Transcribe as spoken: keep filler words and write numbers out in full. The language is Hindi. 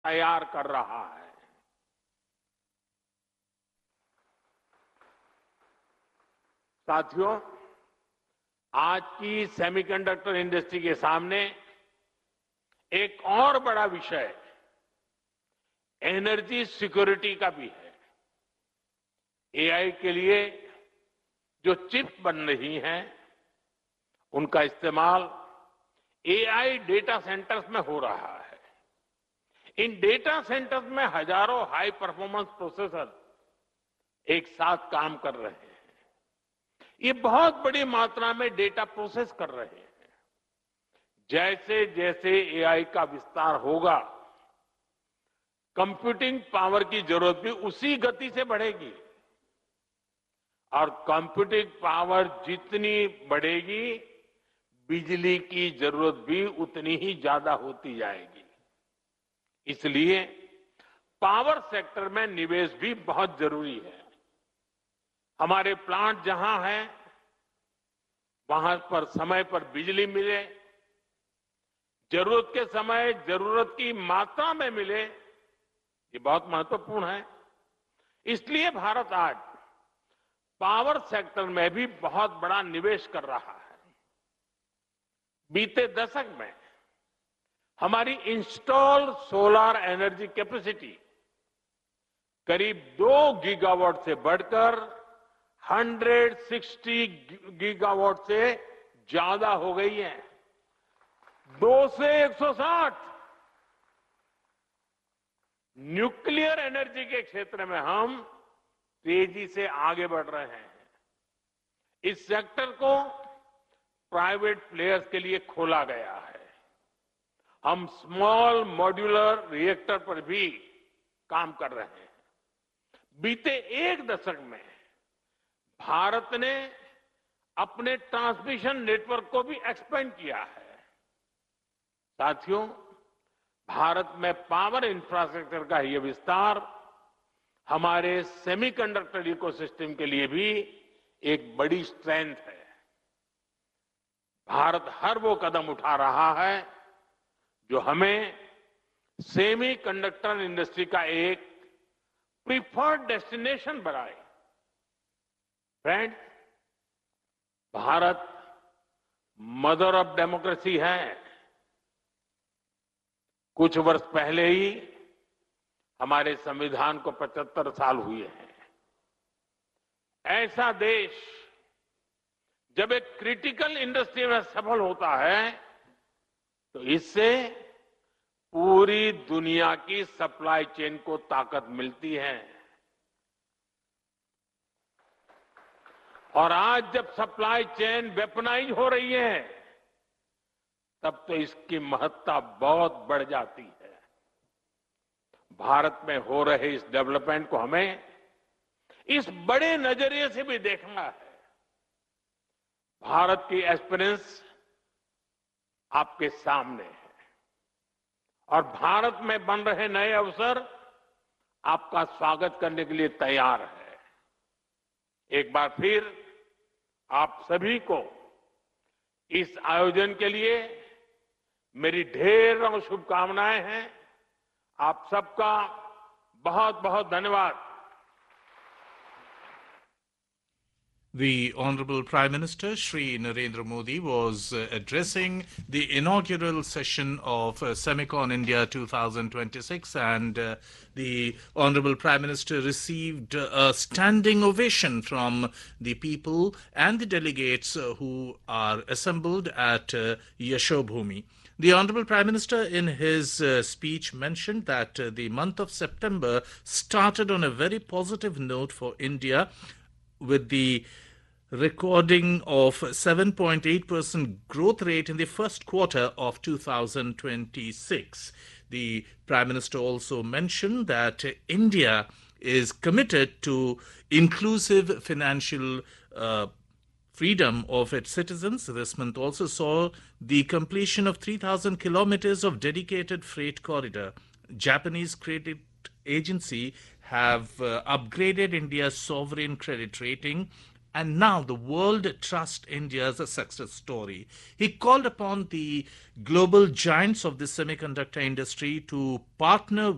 तैयार कर रहा है। साथियों, आज की सेमीकंडक्टर इंडस्ट्री के सामने एक और बड़ा विषय एनर्जी सिक्योरिटी का भी है। एआई के लिए जो चिप्स बन रही हैं, उनका इस्तेमाल एआई डेटा सेंटर्स में हो रहा है। इन डेटा सेंटर्स में हजारों हाई परफॉर्मेंस प्रोसेसर एक साथ काम कर रहे हैं। ये बहुत बड़ी मात्रा में डेटा प्रोसेस कर रहे हैं। जैसे जैसे एआई का विस्तार होगा, कंप्यूटिंग पावर की जरूरत भी उसी गति से बढ़ेगी और कंप्यूटिंग पावर जितनी बढ़ेगी, बिजली की जरूरत भी उतनी ही ज्यादा होती जाएगी। इसलिए पावर सेक्टर में निवेश भी बहुत जरूरी है। हमारे प्लांट जहां हैं, वहां पर समय पर बिजली मिले, जरूरत के समय जरूरत की मात्रा में मिले, ये बहुत महत्वपूर्ण है। इसलिए भारत आज पावर सेक्टर में भी बहुत बड़ा निवेश कर रहा है। बीते दशक में हमारी इंस्टॉल्ड सोलर एनर्जी कैपेसिटी करीब दो गीगावाट से बढ़कर एक सौ साठ गीगावाट से ज्यादा हो गई है। दो से एक सौ साठ। न्यूक्लियर एनर्जी के क्षेत्र में हम तेजी से आगे बढ़ रहे हैं। इस सेक्टर को प्राइवेट प्लेयर्स के लिए खोला गया है। हम स्मॉल मॉड्यूलर रिएक्टर पर भी काम कर रहे हैं। बीते एक दशक में भारत ने अपने ट्रांसमिशन नेटवर्क को भी एक्सपेंड किया है। साथियों, भारत में पावर इंफ्रास्ट्रक्चर का यह विस्तार हमारे सेमीकंडक्टर इकोसिस्टम के लिए भी एक बड़ी स्ट्रेंथ है। भारत हर वो कदम उठा रहा है जो हमें सेमीकंडक्टर इंडस्ट्री का एक प्रीफर्ड डेस्टिनेशन बनाए। Friends, Bharat mother of democracy है। कुछ वर्ष पहले ही हमारे संविधान को पचहत्तर साल हुए हैं। ऐसा देश जब एक क्रिटिकल इंडस्ट्री में सफल होता है, तो इससे पूरी दुनिया की सप्लाई चेन को ताकत मिलती है। और आज जब सप्लाई चेन वेपनाइज हो रही है, तब तो इसकी महत्ता बहुत बढ़ जाती है। भारत में हो रहे इस डेवलपमेंट को हमें इस बड़े नजरिए से भी देखना है। भारत की एस्पिरेंस आपके सामने है और भारत में बन रहे नए अवसर आपका स्वागत करने के लिए तैयार है। एक बार फिर आप सभी को इस आयोजन के लिए मेरी ढेरों शुभकामनाएं हैं। आप सबका बहुत बहुत धन्यवाद। The Honorable Prime Minister Shri Narendra Modi was uh, addressing the inaugural session of uh, Semicon India two thousand twenty-six, and uh, the Honorable Prime Minister received uh, a standing ovation from the people and the delegates uh, who are assembled at uh, Yashobhumi. The Honorable Prime Minister in his uh, speech mentioned that uh, the month of September started on a very positive note for India, with the recording of seven point eight percent growth rate in the first quarter of two thousand twenty-six. The Prime Minister also mentioned that India is committed to inclusive financial uh, freedom of its citizens. This month also saw the completion of three thousand kilometers of dedicated freight corridor. Japanese credit agency have uh, upgraded India's sovereign credit rating, and now the world trusts India's success story. He called upon the global giants of the semiconductor industry to partner